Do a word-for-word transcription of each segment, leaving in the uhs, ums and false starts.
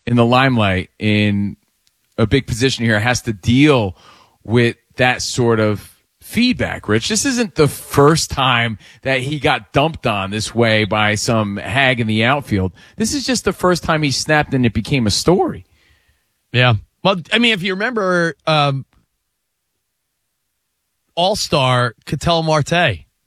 in the limelight in a big position here has to deal with that sort of feedback, Rich. This isn't the first time that he got dumped on this way by some hag in the outfield. This is just the first time he snapped and it became a story. Yeah. Well, I mean, if you remember, um, All-Star Ketel Marte. Do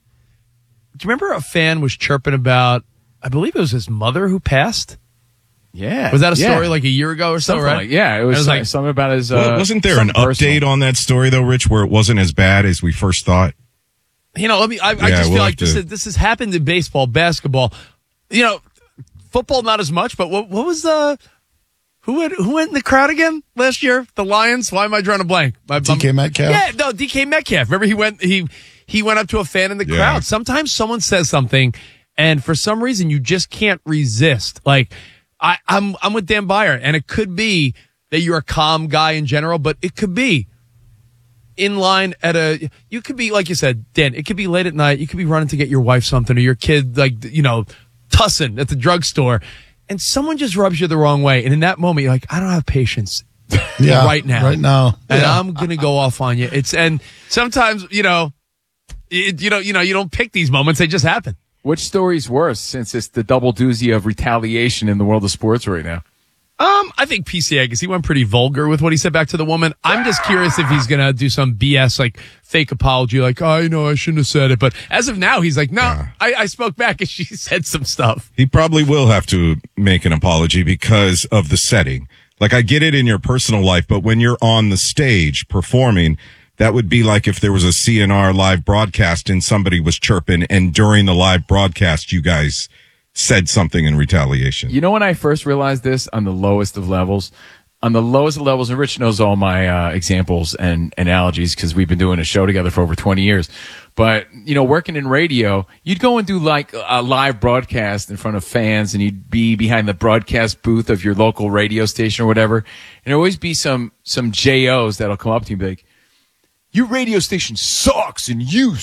you remember a fan was chirping about, I believe it was his mother who passed? Yeah. Was that a story yeah. like a year ago or so, something right? Like, yeah, it was, it was some, like something about his. Uh, well, wasn't there an update personal. on that story though, Rich, where it wasn't as bad as we first thought? You know, let me. I, yeah, I just we'll feel like this to... is, this has happened in baseball, basketball. You know, football not as much. But what what was the who went who went in the crowd again last year? The Lions. Why am I drawing a blank? My, D K Metcalf. Yeah, no, D K Metcalf. Remember he went he he went up to a fan in the yeah. crowd. Sometimes someone says something, and for some reason you just can't resist. Like. I, I'm I'm with Dan Byer, and it could be that you're a calm guy in general, but it could be in line at a. You could be like you said, Dan. It could be late at night. You could be running to get your wife something, or your kid, like you know, tussing at the drugstore, and someone just rubs you the wrong way, and in that moment, you're like, I don't have patience. Yeah, right now, right now, and yeah. I'm gonna go off on you. It's and sometimes you know, it, you know, you know, you don't pick these moments; they just happen. Which story's worse, since it's the double doozy of retaliation in the world of sports right now? Um, I think P C A, because he went pretty vulgar with what he said back to the woman. I'm just curious if he's going to do some B S, like fake apology, like, oh, you know, I shouldn't have said it. But as of now, he's like, no, yeah. I, I spoke back and she said some stuff. He probably will have to make an apology because of the setting. Like, I get it in your personal life, but when you're on the stage performing, that would be like if there was a C N R live broadcast and somebody was chirping, and during the live broadcast, you guys said something in retaliation. You know when I first realized this on the lowest of levels? On the lowest of levels, and Rich knows all my uh, examples and analogies because we've been doing a show together for over twenty years. But, you know, working in radio, you'd go and do like a live broadcast in front of fans, and you'd be behind the broadcast booth of your local radio station or whatever. And there'd always be some, some J Os that'll come up to you and be like, your radio station sucks and you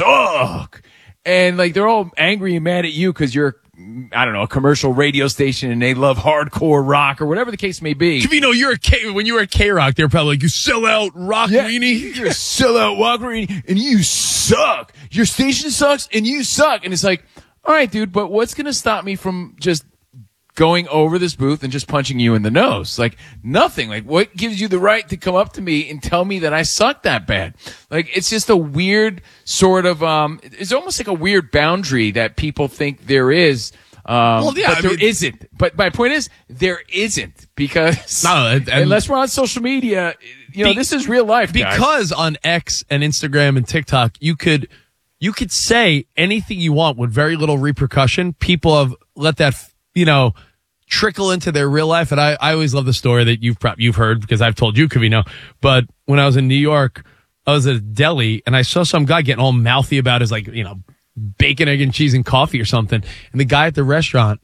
suck. And like, they're all angry and mad at you because you're, I don't know, a commercial radio station and they love hardcore rock or whatever the case may be. You know, you're a K, when you were at K-Rock, they were probably like, you sell out rock yeah, weenie. You're a sellout rock weenie and you suck. Your station sucks and you suck. And it's like, all right, dude, but what's going to stop me from just going over this booth and just punching you in the nose? Like, nothing. Like, what gives you the right to come up to me and tell me that I suck that bad? Like, it's just a weird sort of, um, it's almost like a weird boundary that people think there is. Um, well, yeah, but I there mean, isn't. But my point is, there isn't, because no, and, unless we're on social media, you know, be, this is real life, guys. Because on X and Instagram and TikTok, you could, you could say anything you want with very little repercussion. People have let that, you know, trickle into their real life. And I, I always love the story that you've probably, you've heard because I've told you, Covino. But when I was in New York, I was at a deli and I saw some guy getting all mouthy about his, like, you know, bacon, egg, and cheese and coffee or something. And the guy at the restaurant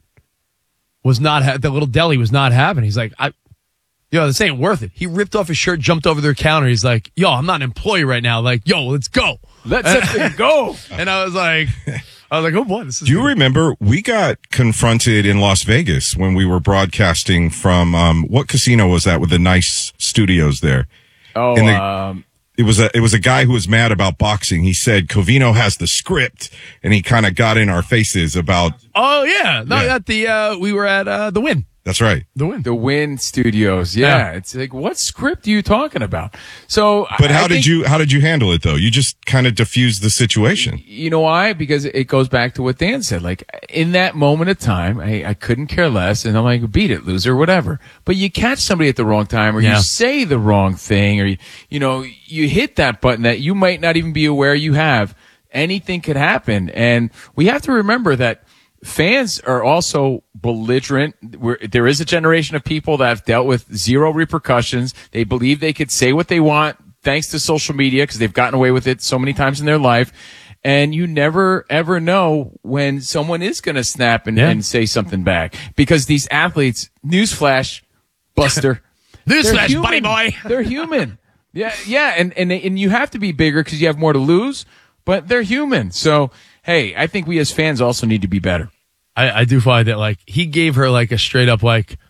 was not, ha- the little deli was not having. He's like, I, yo, this ain't worth it. He ripped off his shirt, jumped over their counter. He's like, yo, I'm not an employee right now. Like, yo, let's go. Let's and, go. And I was like, I was like, oh boy, this is Do you good. remember we got confronted in Las Vegas when we were broadcasting from, um, what casino was that with the nice studios there? Oh, the, um, it was a, it was a guy who was mad about boxing. He said Covino has the script, and he kind of got in our faces about. Oh yeah. No, Yeah. at the, uh, we were at, uh, the Win. That's right. The Win. The Win Studios. Yeah. Yeah. It's like, what script are you talking about? So, But I, how I did think, you, how did you handle it though? You just kind of diffused the situation. You know why? Because it goes back to what Dan said. Like, in that moment of time, I, I couldn't care less, and I'm like, beat it, loser, whatever. But you catch somebody at the wrong time, or Yeah. you say the wrong thing, or, you, you know, you hit that button that you might not even be aware you have. Anything could happen. And we have to remember that fans are also belligerent. We're, there is a generation of people that have dealt with zero repercussions. They believe they could say what they want thanks to social media because they've gotten away with it so many times in their life. And you never, ever know when someone is going to snap and, Yeah. and say something back. Because these athletes, newsflash, Buster. they're Newsflash, human. buddy boy. They're human. Yeah, yeah. And, and, and you have to be bigger because you have more to lose, but they're human. So, hey, I think we as fans also need to be better. I, I do find that, like, he gave her, like, a straight up, like,